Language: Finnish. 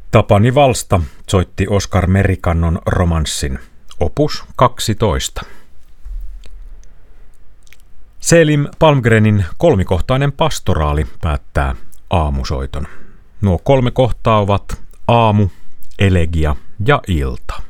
Tapani Valsta soitti Oskar Merikannon romanssin, opus 12. Selim Palmgrenin kolmikohtainen pastoraali päättää aamusoiton. Nuo 3 kohtaa ovat aamu, elegia ja ilta.